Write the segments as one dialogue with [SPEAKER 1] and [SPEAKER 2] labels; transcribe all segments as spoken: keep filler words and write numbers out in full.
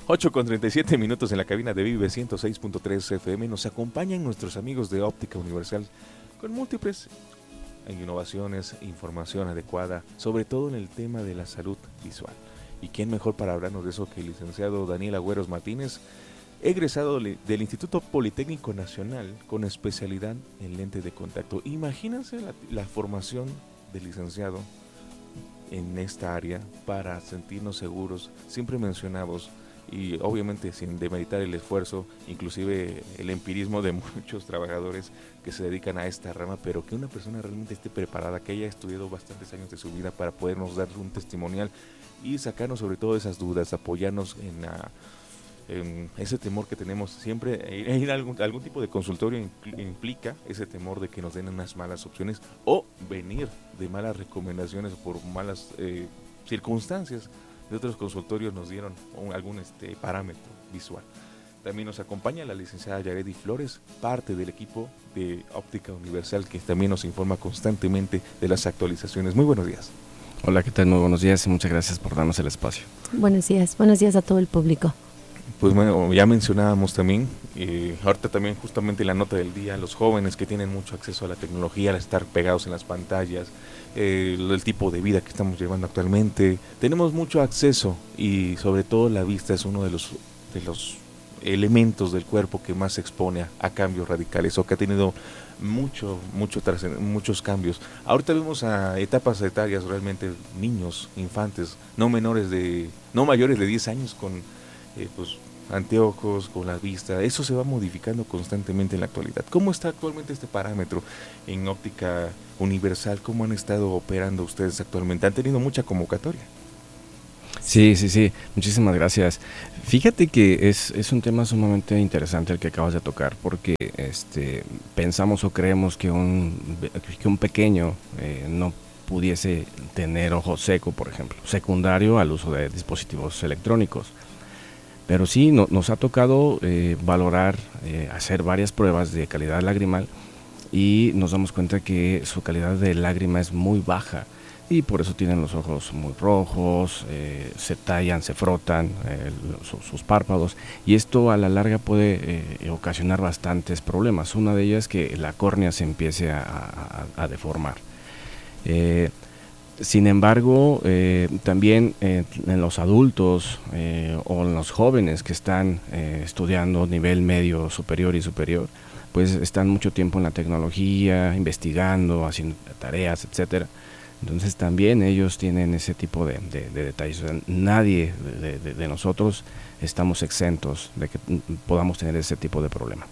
[SPEAKER 1] ocho con treinta y siete minutos en la cabina de Vive ciento seis punto tres F M. Nos acompañan nuestros amigos de Óptica Universal con múltiples innovaciones, información adecuada, sobre todo en el tema de la salud visual. ¿Y quién mejor para hablarnos de eso que el licenciado Daniel Agüeros Martínez, egresado del Instituto Politécnico Nacional con especialidad en lentes de contacto? Imagínense la, la formación del licenciado en esta área para sentirnos seguros. Siempre mencionamos, y obviamente sin demeritar el esfuerzo, inclusive el empirismo de muchos trabajadores que se dedican a esta rama, pero que una persona realmente esté preparada, que haya estudiado bastantes años de su vida para podernos dar un testimonial y sacarnos sobre todo esas dudas, apoyarnos en, la, en ese temor que tenemos siempre. Ir a algún, algún tipo de consultorio implica ese temor de que nos den unas malas opciones o venir de malas recomendaciones por malas eh, circunstancias. De otros consultorios nos dieron un, algún este, parámetro visual. También nos acompaña la licenciada Yaredi Flores, parte del equipo de Óptica Universal, que también nos informa constantemente de las actualizaciones. Muy buenos días.
[SPEAKER 2] Hola, ¿qué tal? Muy buenos días y muchas gracias por darnos el espacio.
[SPEAKER 3] Buenos días, buenos días a todo el público.
[SPEAKER 1] Pues bueno, ya mencionábamos también, eh, ahorita también justamente la nota del día, los jóvenes que tienen mucho acceso a la tecnología, al estar pegados en las pantallas, eh, el tipo de vida que estamos llevando actualmente, tenemos mucho acceso y sobre todo la vista es uno de los, de los elementos del cuerpo que más se expone a, a cambios radicales o que ha tenido mucho, mucho muchos cambios. Ahorita vemos a etapas etarias realmente niños, infantes, no menores de, no mayores de diez años con eh, pues anteojos, con la vista. Eso se va modificando constantemente en la actualidad. ¿Cómo está actualmente este parámetro en Óptica Universal? ¿Cómo han estado operando ustedes actualmente? ¿Han tenido mucha convocatoria?
[SPEAKER 2] Sí, sí, sí. Muchísimas gracias. Fíjate que es, es un tema sumamente interesante el que acabas de tocar, porque este, pensamos o creemos que un, que un pequeño eh, no pudiese tener ojo seco, por ejemplo, secundario al uso de dispositivos electrónicos. Pero sí, no, nos ha tocado eh, valorar, eh, hacer varias pruebas de calidad lagrimal y nos damos cuenta que su calidad de lágrima es muy baja y por eso tienen los ojos muy rojos, eh, se tallan, se frotan eh, los, sus párpados, y esto a la larga puede eh, ocasionar bastantes problemas. Una de ellas es que la córnea se empiece a, a, a deformar. Eh, Sin embargo, eh, también eh, en los adultos eh, o en los jóvenes que están eh, estudiando nivel medio, superior y superior, pues están mucho tiempo en la tecnología, investigando, haciendo tareas, etcétera. Entonces también ellos tienen ese tipo de, de, de detalles. O sea, nadie de, de, de nosotros estamos exentos de que podamos tener ese tipo de problema.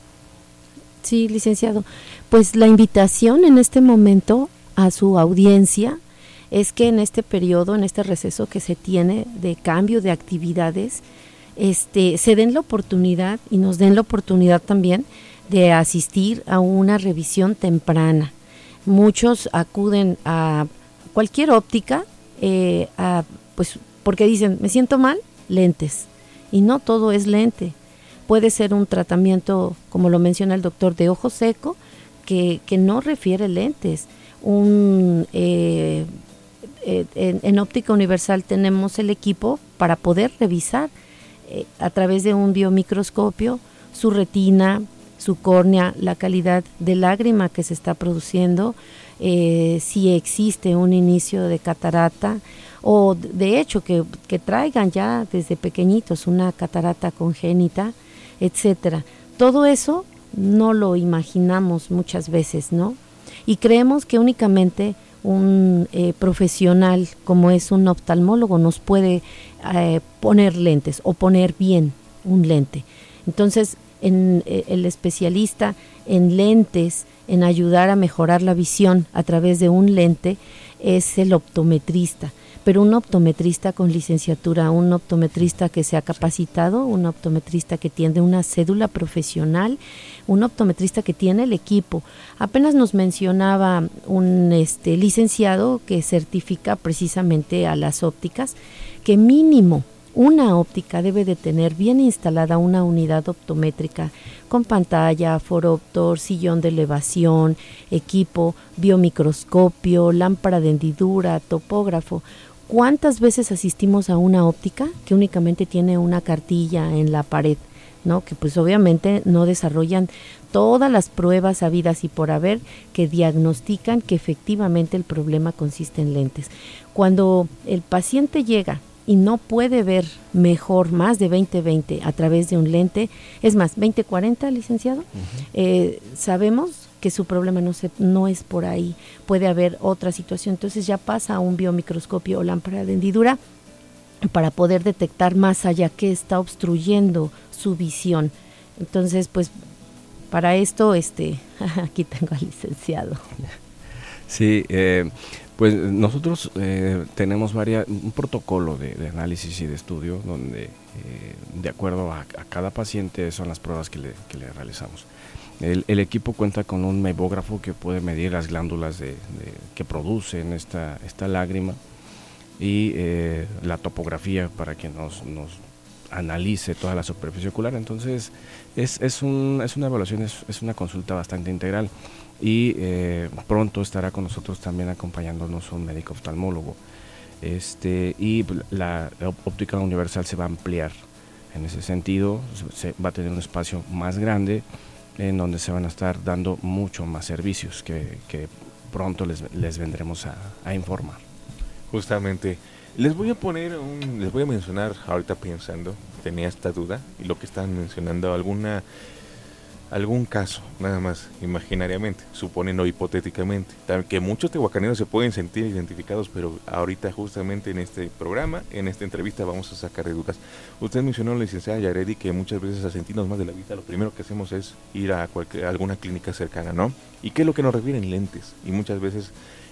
[SPEAKER 3] Sí, licenciado. Pues la invitación en este momento a su audiencia es que en este periodo, en este receso que se tiene de cambio de actividades, este, se den la oportunidad y nos den la oportunidad también de asistir a una revisión temprana. Muchos acuden a cualquier óptica, eh, a, pues porque dicen, me siento mal, lentes. Y no todo es lente. Puede ser un tratamiento, como lo menciona el doctor, de ojo seco, que, que no refiere lentes. Un... Eh, En, en Óptica Universal tenemos el equipo para poder revisar eh, a través de un biomicroscopio su retina, su córnea, la calidad de lágrima que se está produciendo, eh, si existe un inicio de catarata o de hecho que, que traigan ya desde pequeñitos una catarata congénita, etcétera. Todo eso no lo imaginamos muchas veces, ¿no? Y creemos que únicamente un eh, profesional como es un oftalmólogo nos puede eh, poner lentes o poner bien un lente. Entonces, en, eh, el especialista en lentes, en ayudar a mejorar la visión a través de un lente, es el optometrista. Pero un optometrista con licenciatura, un optometrista que se ha capacitado, un optometrista que tiene una cédula profesional, un optometrista que tiene el equipo. Apenas nos mencionaba un este, licenciado que certifica precisamente a las ópticas que mínimo una óptica debe de tener bien instalada una unidad optométrica con pantalla, foroptor, sillón de elevación, equipo, biomicroscopio, lámpara de hendidura, topógrafo. ¿Cuántas veces asistimos a una óptica que únicamente tiene una cartilla en la pared, ¿no? Que pues obviamente no desarrollan todas las pruebas habidas y por haber que diagnostican que efectivamente el problema consiste en lentes. Cuando el paciente llega y no puede ver mejor más de veinte veinte a través de un lente, es más, veinte cuarenta, licenciado, uh-huh. eh, sabemos que su problema no, se, no es por ahí, puede haber otra situación, entonces ya pasa a un biomicroscopio o lámpara de hendidura para poder detectar más allá qué está obstruyendo su visión. Entonces, pues, para esto, este, aquí tengo al licenciado.
[SPEAKER 2] Sí, eh, pues nosotros eh, tenemos varias, un protocolo de, de análisis y de estudio donde, eh, de acuerdo a, a cada paciente, son las pruebas que le, que le realizamos. El, el equipo cuenta con un mebógrafo que puede medir las glándulas de, de, que producen esta, esta lágrima y eh, la topografía para que nos, nos analice toda la superficie ocular. Entonces es, es, un, es una evaluación, es, es una consulta bastante integral y eh, pronto estará con nosotros también acompañándonos un médico oftalmólogo. Este, y la óptica universal se va a ampliar en ese sentido, se va a tener un espacio más grande en donde se van a estar dando mucho más servicios que, que pronto les, les vendremos a, a informar.
[SPEAKER 1] Justamente, les voy a poner, un, les voy a mencionar, ahorita pensando, tenía esta duda, y lo que están mencionando, alguna, algún caso, nada más, imaginariamente, suponen o hipotéticamente, que muchos tehuacaneros se pueden sentir identificados, pero ahorita justamente en este programa, en esta entrevista, vamos a sacar de dudas. Usted mencionó, la licenciada Yaredi, que muchas veces a sentirnos más de la vista, lo primero que hacemos es ir a, cualquier, a alguna clínica cercana, ¿no? ¿Y qué es lo que nos refieren? Lentes, y muchas veces